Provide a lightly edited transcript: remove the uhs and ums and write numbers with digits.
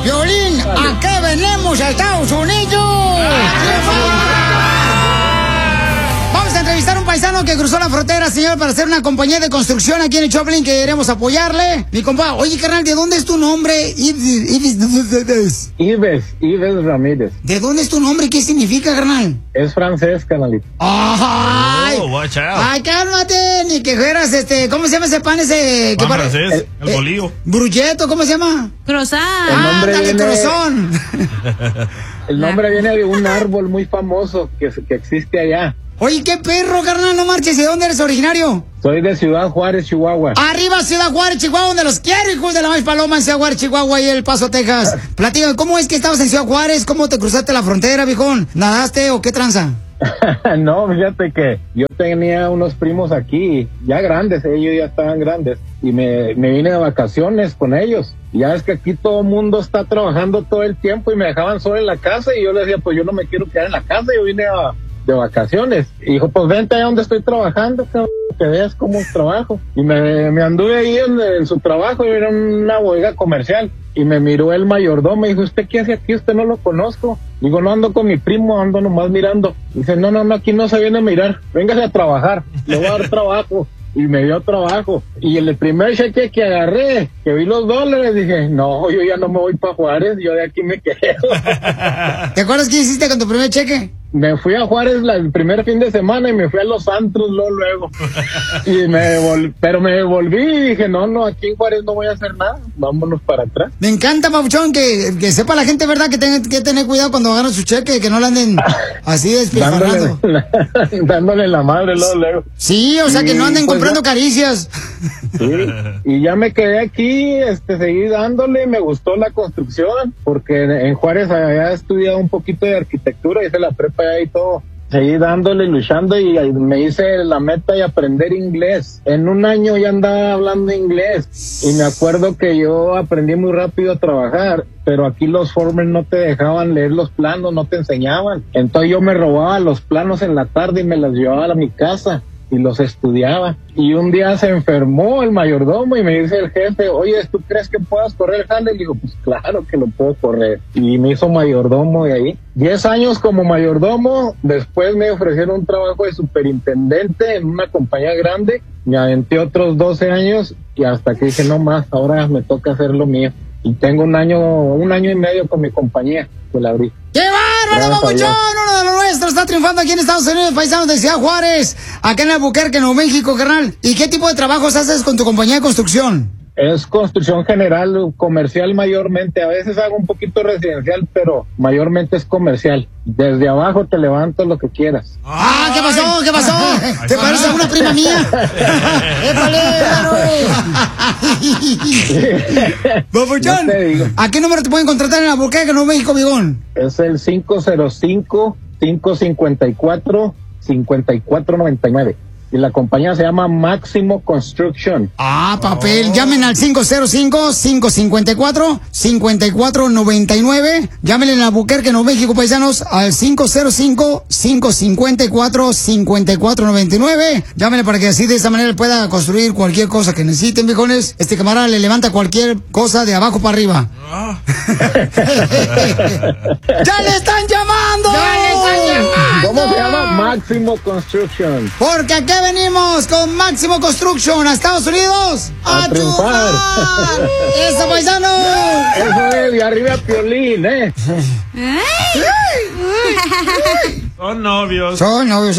Piolín, ¿a qué venimos a Estados Unidos? Vamos a entrevistar a un paisano que cruzó la frontera, señor, para hacer una compañía de construcción aquí en el Choplin, que queremos apoyarle. Mi compa, oye, carnal, ¿de dónde es tu nombre? Ives Ramírez. ¿De dónde es tu nombre? ¿Qué significa, carnal? Es francés, carnalito. ¡Ay! Watch out. ¡Ay, cálmate! Ni que fueras, ¿cómo se llama ese pan ese? Pan francés, el bolillo. Brucheto, ¿cómo se llama? Croissant. El nombre ¡Ándale, viene- crozón! El nombre viene de un árbol muy famoso que existe allá. Oye, qué perro, carnal, no marches. ¿De dónde eres originario? Soy de Ciudad Juárez, Chihuahua. Arriba, Ciudad Juárez, Chihuahua, donde los quiero, hijos de la maíz paloma, en Ciudad Juárez, Chihuahua y El Paso, Texas. Platícame, ¿cómo es que estabas en Ciudad Juárez? ¿Cómo te cruzaste la frontera, viejón? ¿Nadaste o qué tranza? No, fíjate que yo tenía unos primos aquí, ya grandes, ellos ya estaban grandes, y me vine de vacaciones con ellos. Y ya es que aquí todo el mundo está trabajando todo el tiempo y me dejaban solo en la casa, y yo les decía, pues yo no me quiero quedar en la casa, yo vine de vacaciones. Y dijo, pues vente allá donde estoy trabajando, cabrón, que veas cómo trabajo. Y me anduve ahí en su trabajo, y era una bodega comercial. Y me miró el mayordomo y dijo, ¿usted qué hace aquí? Usted no lo conozco. Digo, no, ando con mi primo, ando nomás mirando. Dice, no, aquí no se viene a mirar, véngase a trabajar, le voy a dar trabajo. Y me dio trabajo. Y el primer cheque que agarré, que vi los dólares, dije, no, yo ya no me voy para Juárez, yo de aquí me quedo. ¿Te acuerdas qué hiciste con tu primer cheque? Me fui a Juárez el primer fin de semana y me fui a los antros luego. Pero me volví y dije, no, aquí en Juárez no voy a hacer nada, vámonos para atrás. Me encanta, Papuchón, que sepa la gente, ¿verdad? Que tenga que tener cuidado cuando agarran su cheque, que no le anden así despilfarrando. Dándole la madre luego. Sí, o sea, que no anden pues comprando caricias. Sí, y ya me quedé aquí, seguí dándole, me gustó la construcción, porque en Juárez había estudiado un poquito de arquitectura, hice la prepa allá y todo. Seguí dándole, luchando, y me hice la meta de aprender inglés. En un año ya andaba hablando inglés, y me acuerdo que yo aprendí muy rápido a trabajar, pero aquí los foremen no te dejaban leer los planos, no te enseñaban. Entonces yo me robaba los planos en la tarde y me los llevaba a mi casa y los estudiaba. Y un día se enfermó el mayordomo y me dice el jefe, oye, ¿tú crees que puedas correr el jale? Y digo, pues claro que lo puedo correr. Y me hizo mayordomo de ahí. 10 años como mayordomo, después me ofrecieron un trabajo de superintendente en una compañía grande, me aventé otros 12 años y hasta que dije, no más, ahora me toca hacer lo mío. Y tengo un año y medio con mi compañía que la abrí. ¡Qué bárbaro, Papuchón! Uno de los nuestros está triunfando aquí en Estados Unidos, paisanos de Ciudad Juárez, acá en Albuquerque, Nuevo México, carnal. ¿Y qué tipo de trabajos haces con tu compañía de construcción? Es construcción general, comercial mayormente. A veces hago un poquito residencial, pero mayormente es comercial. Desde abajo te levanto lo que quieras. ¡Ah! ¿Qué pasó? ¿Qué pasó? ¿Te parece a una prima mía? ¡Épale, Papuchón, No te digo. ¿a qué número te pueden contratar en Albuquerque, Nuevo México, Bigón? Es el 505-554-5499. Y la compañía se llama Máximo Construction. Ah, papel. Llamen al 505-554-5499. Llámenle en Albuquerque, Nuevo México, paisanos, al 505-554-5499. Llámenle para que así de esa manera pueda construir cualquier cosa que necesiten, viejones. Este camarada le levanta cualquier cosa de abajo para arriba. ¡Ya le están llamando! ¿Cómo se llama? Máximo Construction. Porque aquí venimos con Máximo Construction a Estados Unidos A triunfar. ¡Eso, paisano! Eso es, de arriba Piolín, Son novios. Son novios.